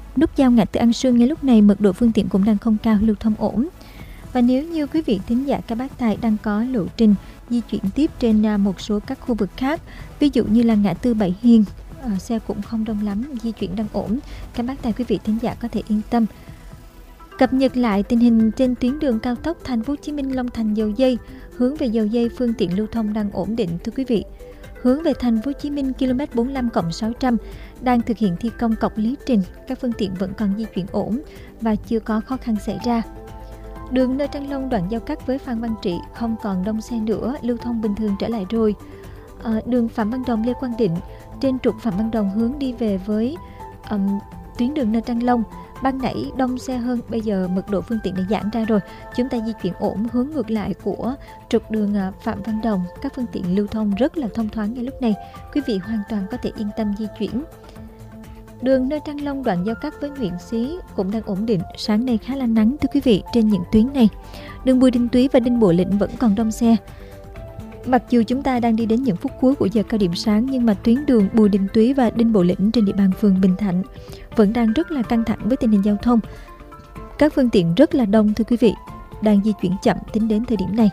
Nút giao ngã tư An Sương ngay lúc này mật độ phương tiện cũng đang không cao, lưu thông ổn. Và nếu như quý vị thính giả các bác tài đang có lộ trình di chuyển tiếp trên một số các khu vực khác, ví dụ như là ngã tư Bảy Hiền, xe cũng không đông lắm, di chuyển đang ổn, các bác tài quý vị thính giả có thể yên tâm. Cập nhật lại tình hình trên tuyến đường cao tốc Thành phố Hồ Chí Minh Long Thành Dầu Giây, hướng về Dầu Giây phương tiện lưu thông đang ổn định thưa quý vị. Hướng về Thành phố Hồ Chí Minh km 45+600 đang thực hiện thi công cọc lý trình, các phương tiện vẫn còn di chuyển ổn và chưa có khó khăn xảy ra. Đường Nơ Trăng Long đoạn giao cắt với Phan Văn Trị không còn đông xe nữa, lưu thông bình thường trở lại rồi. Đường Phạm Văn Đồng Lê Quang Định trên trục Phạm Văn Đồng hướng đi về với tuyến đường Nơ Trăng Long, ban nãy đông xe hơn, bây giờ mật độ phương tiện đã giãn ra rồi, chúng ta di chuyển ổn. Hướng ngược lại của trục đường Phạm Văn Đồng, các phương tiện lưu thông rất là thông thoáng ngay lúc này, quý vị hoàn toàn có thể yên tâm di chuyển. Đường Nơ Trăng Long đoạn giao cắt với Nguyễn Xí cũng đang ổn định, sáng nay khá là nắng thưa quý vị trên những tuyến này. Đường Bùi Đình Túy và Đinh Bộ Lĩnh vẫn còn đông xe. Mặc dù chúng ta đang đi đến những phút cuối của giờ cao điểm sáng, nhưng mà tuyến đường Bùi Đình Túy và Đinh Bộ Lĩnh trên địa bàn phường Bình Thạnh vẫn đang rất là căng thẳng với tình hình giao thông. Các phương tiện rất là đông thưa quý vị, đang di chuyển chậm tính đến thời điểm này.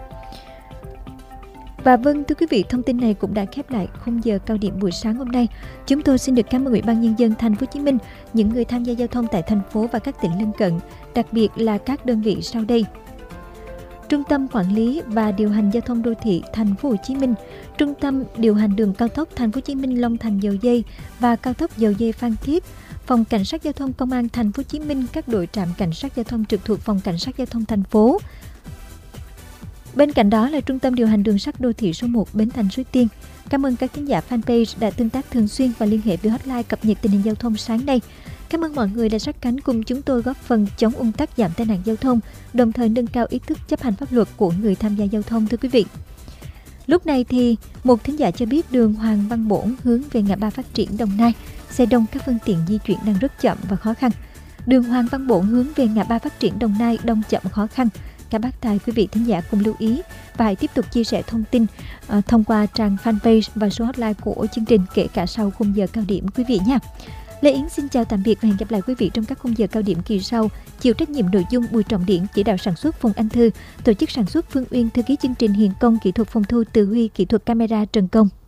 Và vâng thưa quý vị, thông tin này cũng đã khép lại khung giờ cao điểm buổi sáng hôm nay. Chúng tôi xin được cảm ơn Ủy ban Nhân dân Thành phố Hồ Chí Minh, những người tham gia giao thông tại thành phố và các tỉnh lân cận, đặc biệt là các đơn vị sau đây: Trung tâm Quản lý và Điều hành Giao thông Đô thị Thành phố Hồ Chí Minh, Trung tâm Điều hành Đường cao tốc Thành phố Hồ Chí Minh Long Thành Dầu Giây và cao tốc Dầu Giây Phan Thiết, Phòng Cảnh sát Giao thông Công an Thành phố Hồ Chí Minh, các đội trạm cảnh sát giao thông trực thuộc Phòng Cảnh sát Giao thông thành phố. Bên cạnh đó là Trung tâm Điều hành Đường sắt Đô thị số 1 Bến Thành Suối Tiên. Cảm ơn các khán giả fanpage đã tương tác thường xuyên và liên hệ với hotline cập nhật tình hình giao thông sáng nay. Cảm ơn mọi người đã sát cánh cùng chúng tôi góp phần chống ùn tắc, giảm tai nạn giao thông, đồng thời nâng cao ý thức chấp hành pháp luật của người tham gia giao thông thưa quý vị. Lúc này thì một thính giả cho biết đường Hoàng Văn Bổn hướng về ngã ba Phát Triển Đồng Nai, xe đông, các phương tiện di chuyển đang rất chậm và khó khăn. Đường Hoàng Văn Bổn hướng về ngã ba Phát Triển Đồng Nai đông chậm khó khăn. Các bác tài quý vị thính giả cùng lưu ý và hãy tiếp tục chia sẻ thông tin thông qua trang fanpage và số hotline của chương trình, kể cả sau khung giờ cao điểm quý vị nha. Lê Yến xin chào tạm biệt và hẹn gặp lại quý vị trong các khung giờ cao điểm kỳ sau. Chịu trách nhiệm nội dung Bùi Trọng Điển, chỉ đạo sản xuất Phùng Anh Thư, tổ chức sản xuất Phương Uyên, thư ký chương trình Hiền Công, kỹ thuật phòng thu Từ Huy, kỹ thuật camera Trần Công.